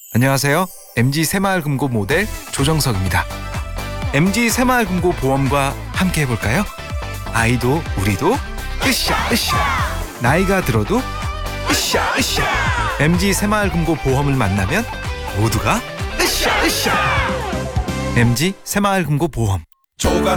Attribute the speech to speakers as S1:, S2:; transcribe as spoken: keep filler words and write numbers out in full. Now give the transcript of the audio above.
S1: 안녕하세요. 엠지 새마을금고 모델 조정석입니다. 엠지 새마을금고 보험과 함께 해볼까요? 아이도 우리도 으쌰 으쌰, 나이가 들어도 으쌰 으쌰. 엠지 새마을금고 보험을 만나면 모두가 으쌰 으쌰. 엠지 새마을금고 보험.
S2: 조각